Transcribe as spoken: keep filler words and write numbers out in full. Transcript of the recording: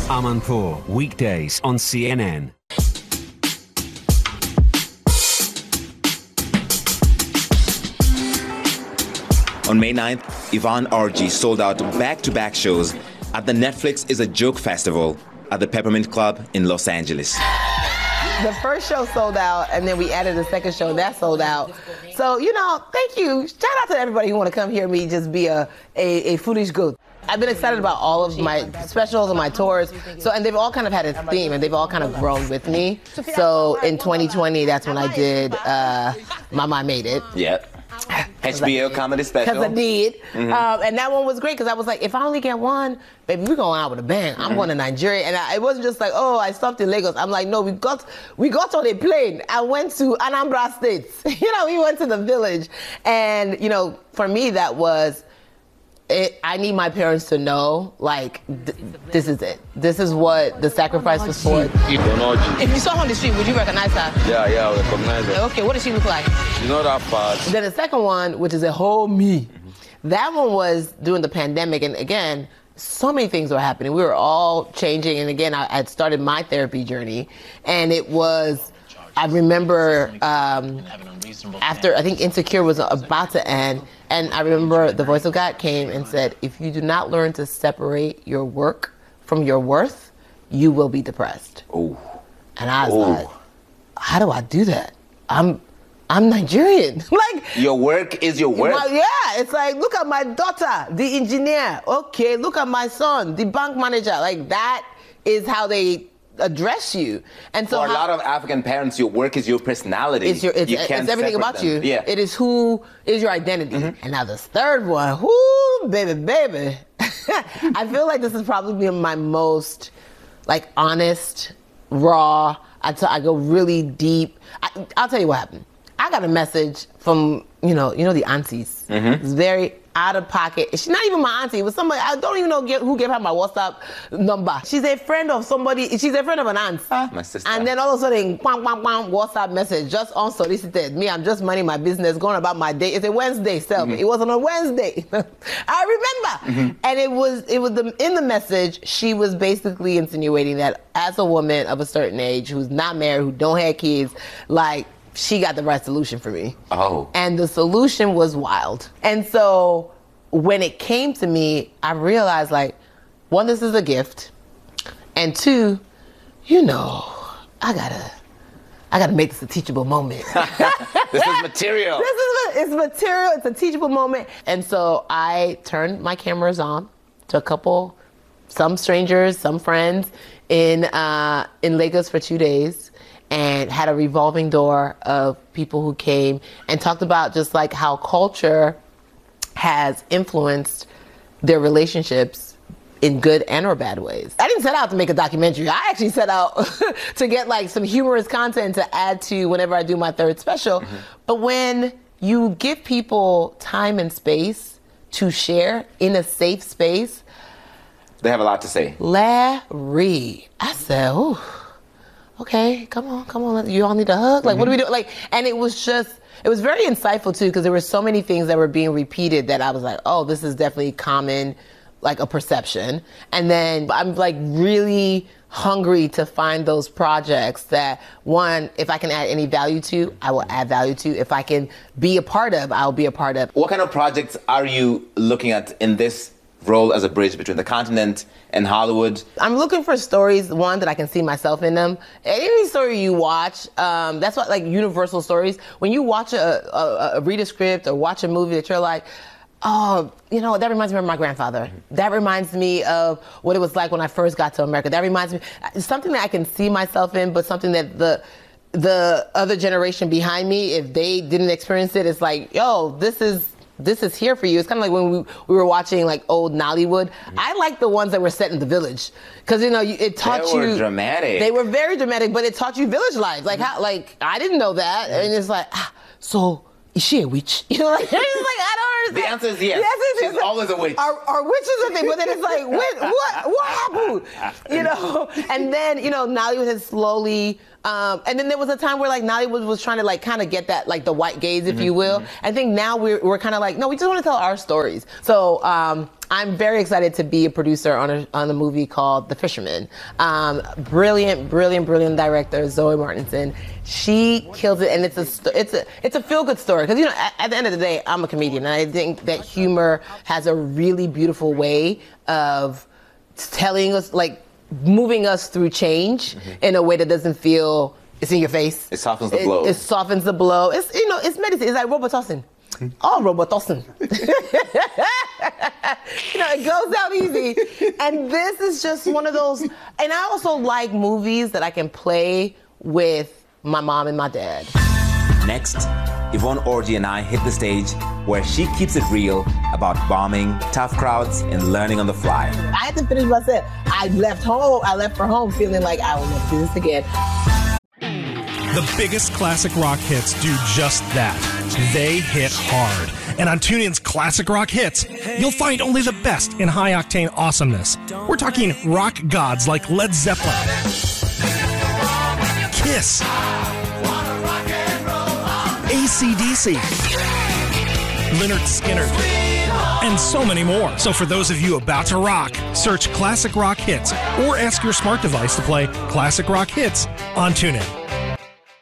Amanpour, weekdays on C N N. On May ninth, Yvonne Orji sold out back-to-back shows at the Netflix is a Joke Festival at the Peppermint Club in Los Angeles. The first show sold out, and then we added a second show that sold out. So, you know, thank you. Shout out to everybody who want to come hear me just be a, a, a foolish goat. I've been excited about all of my specials and my tours. So, and they've all kind of had a theme, and they've all kind of grown with me. So in twenty twenty, that's when I did uh, Mama I Made It. Yep. H B O comedy special. Because I did. Mm-hmm. Um, and that one was great because I was like, if I only get one, baby, we're going out with a bang. I'm mm-hmm. going to Nigeria. And I, it wasn't just like, oh, I stopped in Lagos. I'm like, no, we got we got on a plane. I went to Anambra State. you know, we went to the village. And, you know, for me, that was, it, I need my parents to know, like, th- this is it. This is what the sacrifice was for. If you saw her on the street, would you recognize her? Yeah, yeah, I recognize her. Okay, what does she look like? You know that part. Then the second one, which is a whole me. Mm-hmm. That one was during the pandemic, and again, so many things were happening. We were all changing, and again, I had started my therapy journey, and it was, I remember um, after, I think Insecure was about to end, and I remember the voice of God came and said, if you do not learn to separate your work from your worth, you will be depressed. Oh. And I was Ooh. like, how do I do that? I'm I'm Nigerian. like Your work is your work. My, yeah, it's like, look at my daughter, the engineer. Okay, look at my son, the bank manager. Like that is how they address you. And so for a how, lot of African parents, your work is your personality. It's, your, it's, you it's can't everything separate about them. you. Yeah. It is who is your identity. Mm-hmm. And now this third one, whoo, baby, baby. I feel like this is probably my most like honest, raw. I, t- I go really deep. I, I'll tell you what happened. I got a message from, you know, you know the aunties. Mm-hmm. It's very out of pocket. She's not even my auntie. It was somebody, I don't even know get, who gave her my WhatsApp number. She's a friend of somebody, she's a friend of an aunt. Ah, my sister. And then all of a sudden, bam, bam, bam, WhatsApp message, just unsolicited. Me, I'm just minding my business, going about my day. It's a Wednesday, self. Mm-hmm. It was on a Wednesday. I remember. Mm-hmm. And it was, it was the, in the message, she was basically insinuating that as a woman of a certain age, who's not married, who don't have kids, like, she got the right solution for me. Oh. And the solution was wild. And so when it came to me, I realized, like, one, this is a gift. And two, you know, I gotta, I gotta make this a teachable moment. This is material. This is, it's material, it's a teachable moment. And so I turned my cameras on to a couple, some strangers, some friends in uh, in Lagos for two days. And had a revolving door of people who came and talked about just like how culture has influenced their relationships in good and or bad ways. I didn't set out to make a documentary. I actually set out to get like some humorous content to add to whenever I do my third special. Mm-hmm. But when you give people time and space to share in a safe space, they have a lot to say. Larry, I said, ooh. Okay, come on, come on. You all need a hug? Like, mm-hmm. What do we do? Like, and it was just, it was very insightful too, because there were so many things that were being repeated that I was like, oh, this is definitely common, like a perception. And then I'm like really hungry to find those projects that, one, if I can add any value to, I will add value to. If I can be a part of, I'll be a part of. What kind of projects are you looking at in this role as a bridge between the continent and Hollywood? I'm looking for stories, one, that I can see myself in them. Any story you watch, um, that's what, like, universal stories. When you watch a, a, a read a script or watch a movie that you're like, oh, you know, that reminds me of my grandfather. Mm-hmm. That reminds me of what it was like when I first got to America. That reminds me, something that I can see myself in, but something that the the other generation behind me, if they didn't experience it, it's like, yo, this is this is here for you. It's kind of like when we, we were watching like old Nollywood. Mm-hmm. I like the ones that were set in the village. Because, you know, you, it taught they you. They were dramatic. They were very dramatic, but it taught you village life. Like, mm-hmm. how, like, I didn't know that. Mm-hmm. And it's like, ah, so is she a witch? You know, like, it's like, I don't understand. The answer is yes. yes it's, She's it's, always a witch. Are, are witches a thing? But then it's like, what, what, what happened? You know? And then, you know, Nollywood has slowly, um, and then there was a time where like Nollywood was trying to like kind of get that, like the white gaze, if mm-hmm. you will. I think now we're, we're kind of like, no, we just want to tell our stories. So um, I'm very excited to be a producer on a on a movie called The Fisherman. Um, brilliant, brilliant, brilliant director Zoe Martinson. She kills it, and it's a sto- it's a it's a feel good story because you know at, at the end of the day I'm a comedian, and I think that humor has a really beautiful way of telling us, like, moving us through change mm-hmm. in a way that doesn't feel it's in your face. It softens the it, blow. It softens the blow. It's you know it's medicine. It's like Robitussin. Oh, Robitussin. You know, it goes down easy. And this is just one of those. And I also like movies that I can play with my mom and my dad. Next, Yvonne Orji and I hit the stage where she keeps it real about bombing, tough crowds, and learning on the fly. I had to finish my set. I left home. I left for home feeling like I will never do this again. The biggest classic rock hits do just that. They hit hard. And on TuneIn's Classic Rock Hits, you'll find only the best in high-octane awesomeness. We're talking rock gods like Led Zeppelin, Kiss, A C D C, Lynyrd Skynyrd, and so many more. So for those of you about to rock, search Classic Rock Hits or ask your smart device to play Classic Rock Hits on TuneIn.